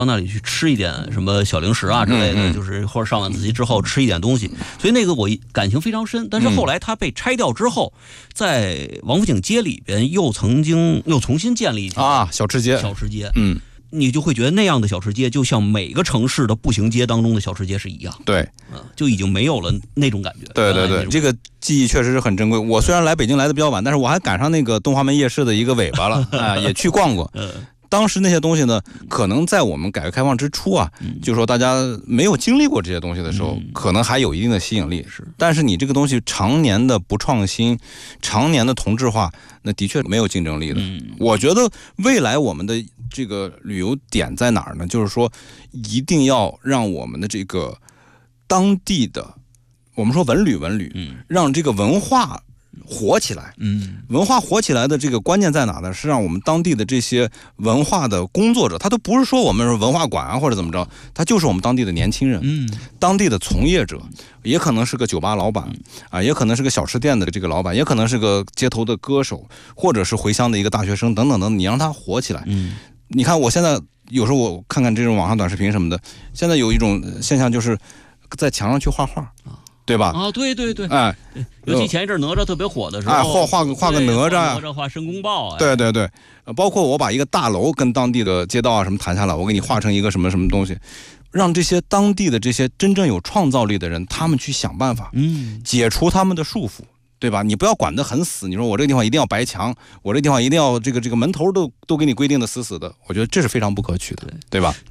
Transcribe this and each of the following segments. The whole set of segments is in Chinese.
到那里去吃一点什么小零食啊之类的，就是或者上晚自习之后吃一点东西，所以那个我感情非常深。但是后来它被拆掉之后，在王府井街里边又重新建立一条小吃街， 你就会觉得那样的小吃街就像每个城市的步行街当中的小吃街是一样， 对， 就已经没有了那种感觉。 对，这个记忆确实是很珍贵。我虽然来北京来的比较晚，但是我还赶上那个东华门夜市的一个尾巴了也去逛过。当时那些东西呢，可能在我们改革开放之初就是说大家没有经历过这些东西的时候，可能还有一定的吸引力。但是你这个东西常年的不创新，常年的同质化，那的确没有竞争力的。我觉得未来我们的这个旅游点在哪儿呢？就是说，一定要让我们的这个当地的，我们说文旅，让这个文化火起来。文化火起来的这个关键在哪呢？是让我们当地的这些文化的工作者，他都不是说我们是文化馆或者怎么着，他就是我们当地的年轻人，当地的从业者，也可能是个酒吧老板也可能是个小吃店的这个老板，也可能是个街头的歌手，或者是回乡的一个大学生等等等，你让他火起来。你看我现在有时候我看看这种网上短视频什么的，现在有一种现象就是在墙上去画画。对吧？ 对，尤其前一阵哪吒特别火的时候，画个哪吒， 画申公豹对，包括我把一个大楼跟当地的街道什么谈下来，我给你画成一个什么什么东西，让这些当地的这些真正有创造力的人，他们去想办法，解除他们的束缚，对吧？你不要管得很死，你说我这个地方一定要白墙，我这个地方一定要这个门头都给你规定的死死的，我觉得这是非常不可取的，对吧？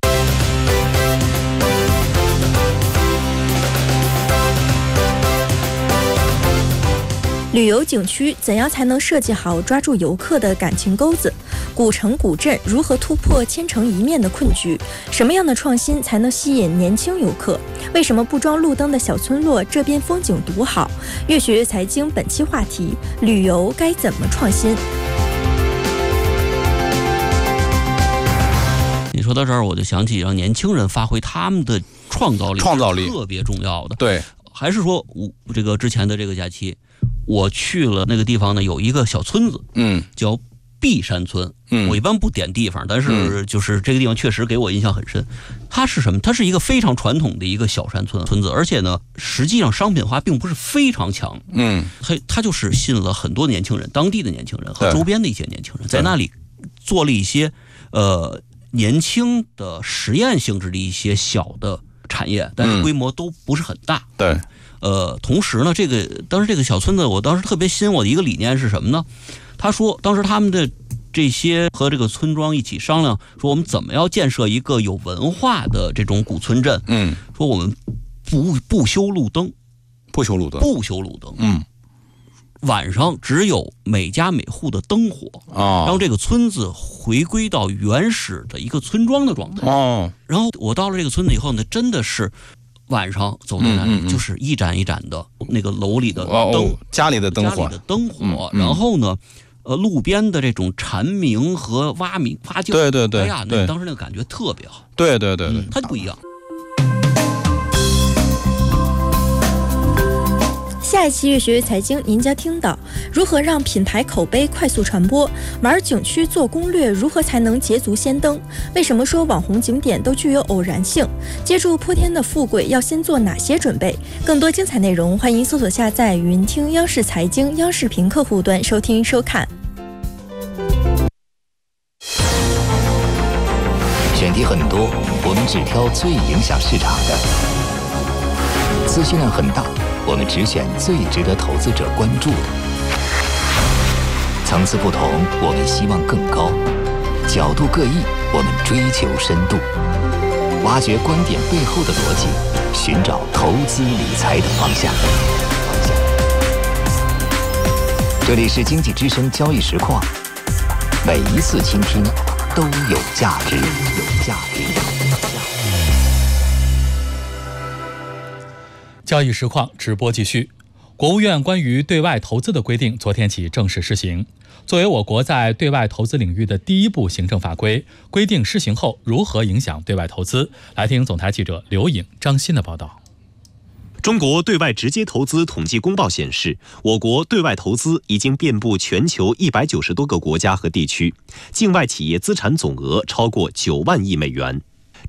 旅游景区怎样才能设计好抓住游客的感情钩子？古城古镇如何突破千城一面的困局？什么样的创新才能吸引年轻游客？为什么不装路灯的小村落这边风景独好？越学越财经本期话题：旅游该怎么创新？ 你说到这儿，我就想起让年轻人发挥他们的创造力特别重要的。 对， 还是说这个之前的这个假期，我去了那个地方呢，有一个小村子，叫碧山村。我一般不点地方，但是就是这个地方确实给我印象很深。它是什么？它是一个非常传统的一个小山村子，而且呢，实际上商品化并不是非常强。它就是吸引了很多年轻人，当地的年轻人和周边的一些年轻人，在那里做了一些年轻的实验性质的一些小的产业，但是规模都不是很大。 对。 同时呢，当时这个小村子，我当时特别吸引我的一个理念是什么呢？他说，当时他们的这些和这个村庄一起商量，说我们怎么要建设一个有文化的这种古村镇。说我们不修路灯，晚上只有每家每户的灯火，让这个村子回归到原始的一个村庄的状态。然后我到了这个村子以后呢，真的是晚上走在那里，就是一盏一盏的那个楼里的灯， 家里的灯火， 然后呢，路边的这种蝉鸣和蛙叫， 对， 哎呀，那当时那个感觉特别好， 对， 它就不一样。 下一期越学越财经，您将听到如何让品牌口碑快速传播，玩景区做攻略如何才能捷足先登？为什么说网红景点都具有偶然性？接住泼天的富贵要先做哪些准备？更多精彩内容，欢迎搜索下载云听央视财经央视频客户端收听收看。 选题很多，我们只挑最影响市场的；资讯量很大，我们只选最值得投资者关注的。层次不同，我们希望更高；角度各异，我们追求深度。挖掘观点背后的逻辑，寻找投资理财的方向。这里是经济之声交易实况，每一次倾听都有价值。 交易实况直播继续。国务院关于对外投资的规定昨天起正式施行。作为我国在对外投资领域的第一部行政法规，规定施行后如何影响对外投资？来听总台记者刘颖、张鑫的报道。 中国对外直接投资统计公报显示，我国对外投资已经遍布全球190多个国家和地区，境外企业资产总额超过9万亿美元。